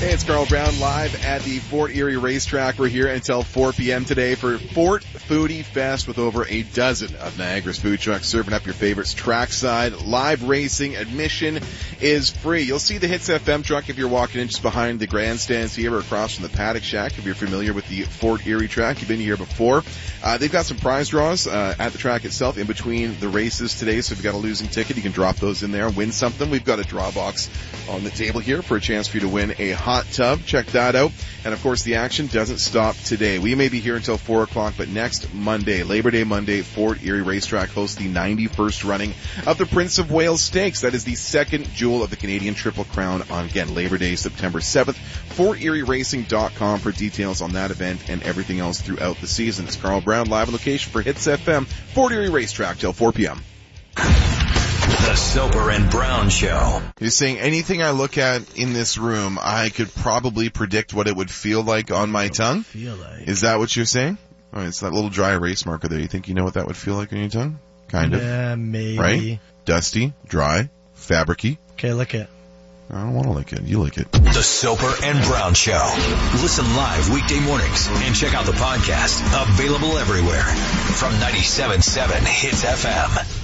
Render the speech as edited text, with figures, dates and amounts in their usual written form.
Hey, it's Carl Brown live at the Fort Erie Racetrack. We're here until 4 p.m. today for Fort Foodie Fest with over a dozen of Niagara's food trucks serving up your favorites trackside. Live racing. Admission is free. You'll see the Hits FM truck if you're walking in just behind the grandstands here or across from the paddock shack. If you're familiar with the Fort Erie track, you've been here before. They've got some prize draws at the track itself in between the races today. So if you've got a losing ticket, you can drop those in there and win something. We've got a draw box on the table here for a chance for you to win a hot tub. Check that out. And of course, the action doesn't stop today. We may be here until 4 o'clock, but next Monday, Labor Day Monday, Fort Erie Racetrack hosts the 91st running of the Prince of Wales Stakes. That is the second jewel of the Canadian Triple Crown on, again, Labor Day, September 7th. FortErieRacing.com for details on that event and everything else throughout the season. It's Carl Brown, live on location for Hits FM, Fort Erie Racetrack till 4 p.m. The Soper and Brown Show. You're saying anything I look at in this room, I could probably predict what it would feel like on my tongue? Is that what you're saying? Oh, it's that little dry erase marker there. You think you know what that would feel like on your tongue? Kind of. Yeah, maybe. Right? Dusty, dry, fabricy. Okay, lick it. I don't want to lick it. You lick it. The Soper and Brown Show. Listen live weekday mornings and check out the podcast. Available everywhere from 97.7 Hits FM.